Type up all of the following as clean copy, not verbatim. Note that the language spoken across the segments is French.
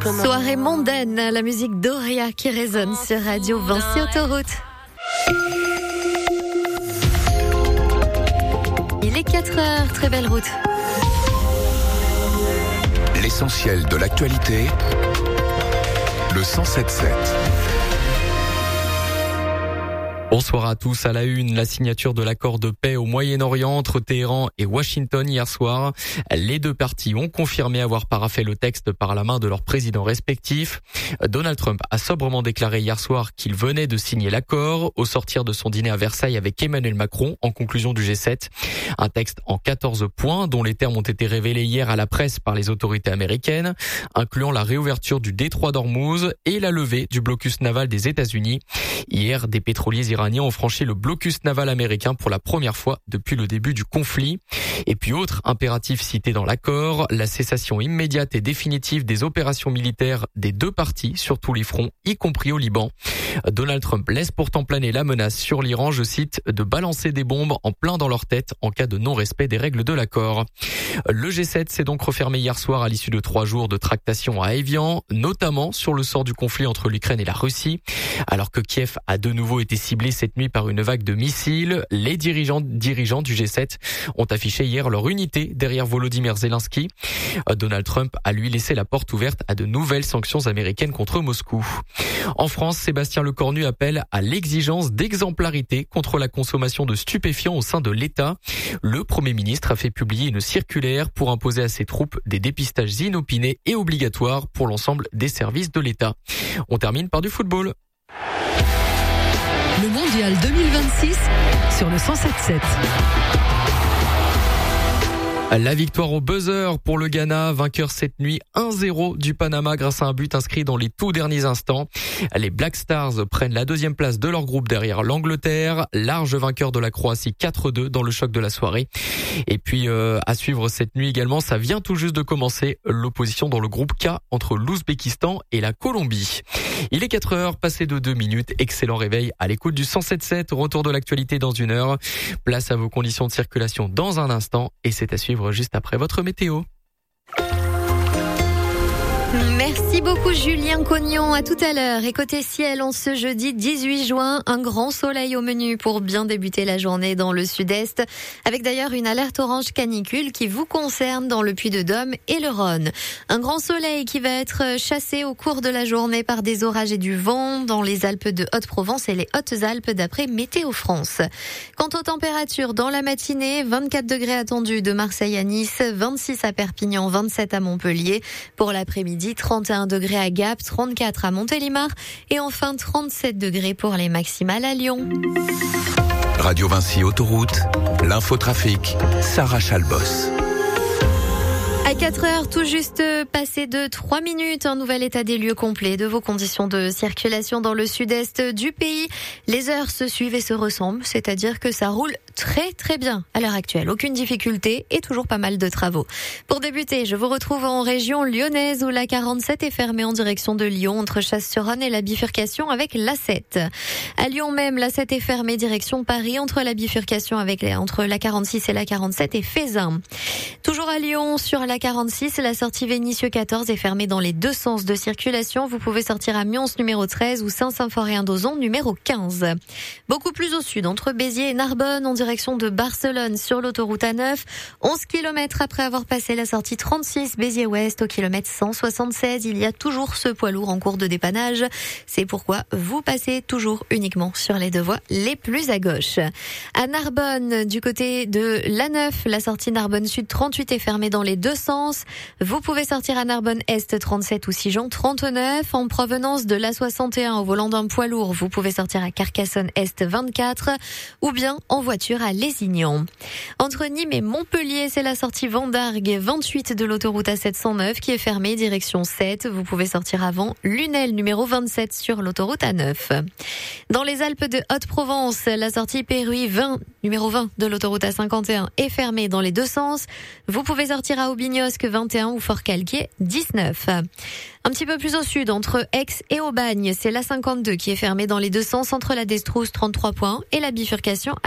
Soirée mondaine, la musique Doria qui résonne sur Radio Vinci Autoroute. Il est 4h, très belle route. L'essentiel de l'actualité, le 107.7. Bonsoir à tous. À la une, la signature de l'accord de paix au Moyen-Orient entre Téhéran et Washington hier soir. Les deux parties ont confirmé avoir paraphé le texte par la main de leurs présidents respectifs. Donald Trump a sobrement déclaré hier soir qu'il venait de signer l'accord au sortir de son dîner à Versailles avec Emmanuel Macron en conclusion du G7. Un texte en 14 points dont les termes ont été révélés hier à la presse par les autorités américaines, incluant la réouverture du détroit d'Ormuz et la levée du blocus naval des États-Unis. Hier, des pétroliers iraniens ont franchi le blocus naval américain pour la première fois depuis le début du conflit. Et puis autre impératif cité dans l'accord, la cessation immédiate et définitive des opérations militaires des deux parties sur tous les fronts, y compris au Liban. Donald Trump laisse pourtant planer la menace sur l'Iran, je cite, de balancer des bombes en plein dans leur tête en cas de non-respect des règles de l'accord. Le G7 s'est donc refermé hier soir à l'issue de 3 jours de tractations à Évian, notamment sur le sort du conflit entre l'Ukraine et la Russie. Alors que Kiev a de nouveau été ciblé cette nuit par une vague de missiles, les dirigeants du G7 ont affiché hier leur unité derrière Volodymyr Zelensky. Donald Trump a lui laissé la porte ouverte à de nouvelles sanctions américaines contre Moscou. En France, Sébastien Lecornu appelle à l'exigence d'exemplarité contre la consommation de stupéfiants au sein de l'État. Le Premier ministre a fait publier une circulaire pour imposer à ses troupes des dépistages inopinés et obligatoires pour l'ensemble des services de l'État. On termine par du football. Le Mondial 2026 sur le 107.7. La victoire au buzzer pour le Ghana, vainqueur cette nuit 1-0 du Panama grâce à un but inscrit dans les tout derniers instants. Les Black Stars prennent la 2e place de leur groupe derrière l'Angleterre, large vainqueur de la Croatie 4-2 dans le choc de la soirée. Et puis à suivre cette nuit également, ça vient tout juste de commencer, l'opposition dans le groupe K entre l'Ouzbékistan et la Colombie. Il est 4h, passé de 2 minutes, excellent réveil à l'écoute du 107.7, retour de l'actualité dans 1 heure. Place à vos conditions de circulation dans un instant et c'est à suivre juste après votre météo. Merci beaucoup Julien Cognon, à tout à l'heure. Et côté ciel, en ce jeudi 18 juin, un grand soleil au menu pour bien débuter la journée dans le sud-est, avec d'ailleurs une alerte orange canicule qui vous concerne dans le Puy-de-Dôme et le Rhône. Un grand soleil qui va être chassé au cours de la journée par des orages et du vent dans les Alpes de Haute-Provence et les Hautes-Alpes d'après Météo France. Quant aux températures, dans la matinée, 24 degrés attendus de Marseille à Nice, 26 à Perpignan, 27 à Montpellier. Pour l'après-midi, 31 degrés à Gap, 34 à Montélimar et enfin 37 degrés pour les maximales à Lyon. Radio Vinci Autoroute, l'infotrafic, Sarah Chalbos. À 4h, tout juste passé de 3 minutes, un nouvel état des lieux complet de vos conditions de circulation dans le sud-est du pays. Les heures se suivent et se ressemblent, c'est-à-dire que ça roule très très bien à l'heure actuelle. Aucune difficulté et toujours pas mal de travaux. Pour débuter, je vous retrouve en région lyonnaise où la 47 est fermée en direction de Lyon entre Chasse-sur-Rhône et la bifurcation avec l'A7. À Lyon même, l'A7 est fermée direction Paris entre la bifurcation entre la 46 et la 47 et Fézin. Toujours à Lyon, sur la 46, la sortie Vénissieux 14 est fermée dans les deux sens de circulation. Vous pouvez sortir à Mions numéro 13 ou Saint-Symphorien-d'Ozon numéro 15. Beaucoup plus au sud, entre Béziers et Narbonne, en direction de Barcelone sur l'autoroute A9. 11 km après avoir passé la sortie 36 Béziers-Ouest au kilomètre 176. Il y a toujours ce poids lourd en cours de dépannage. C'est pourquoi vous passez toujours uniquement sur les deux voies les plus à gauche. À Narbonne, du côté de l'A9, la sortie Narbonne Sud 38 est fermée dans les deux sens. Vous pouvez sortir à Narbonne Est 37 ou Sigean 39. En provenance de l'A61 au volant d'un poids lourd, vous pouvez sortir à Carcassonne Est 24 ou bien en voiture à Lézignan. Entre Nîmes et Montpellier, c'est la sortie Vendargue 28 de l'autoroute A709 qui est fermée direction 7. Vous pouvez sortir avant Lunel numéro 27 sur l'autoroute A9. Dans les Alpes de Haute-Provence, la sortie Péruy numéro 20 de l'autoroute A51 est fermée dans les deux sens. Vous pouvez sortir à Aubignosc 21 ou Fort-Calquier 19. Un petit peu plus au sud, entre Aix et Aubagne, c'est la 52 qui est fermée dans les deux sens entre la Destrousse 33 points et la bifurcation avec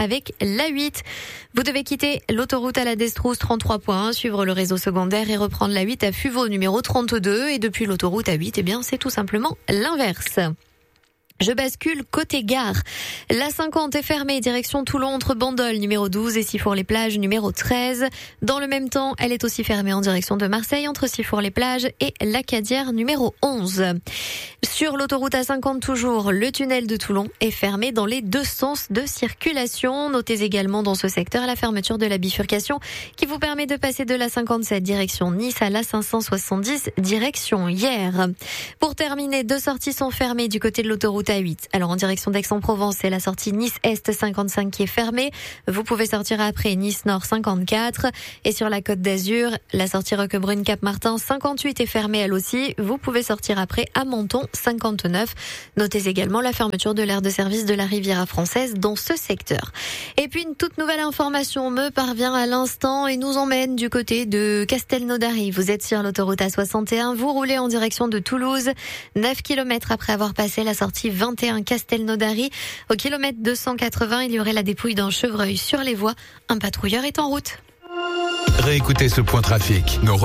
l'A8. Vous devez quitter l'autoroute à la Destrousse 33.1, suivre le réseau secondaire et reprendre l'A8 à Fuveau numéro 32. Et depuis l'autoroute A8, eh bien, c'est tout simplement l'inverse. Je bascule côté gare. La 50 est fermée, direction Toulon entre Bandol numéro 12 et Sifour-les-Plages numéro 13. Dans le même temps, elle est aussi fermée en direction de Marseille entre Sifour-les-Plages et l'Acadière numéro 11. Sur l'autoroute A50 toujours, le tunnel de Toulon est fermé dans les deux sens de circulation. Notez également dans ce secteur la fermeture de la bifurcation qui vous permet de passer de la 57 direction Nice à la 570 direction Hyères. Pour terminer, deux sorties sont fermées du côté de l'autoroute A8. Alors en direction d'Aix-en-Provence, c'est la sortie Nice-Est 55 qui est fermée. Vous pouvez sortir après Nice-Nord 54. Et sur la Côte d'Azur, la sortie Roquebrune-Cap-Martin 58 est fermée elle aussi. Vous pouvez sortir après à Menton 59. Notez également la fermeture de l'aire de service de la Riviera française dans ce secteur. Et puis une toute nouvelle information me parvient à l'instant et nous emmène du côté de Castelnaudary. Vous êtes sur l'autoroute A61, vous roulez en direction de Toulouse. 9 km après avoir passé la sortie 21 Castelnaudary. Au kilomètre 280, il y aurait la dépouille d'un chevreuil sur les voies. Un patrouilleur est en route. Réécoutez ce point trafic. Nos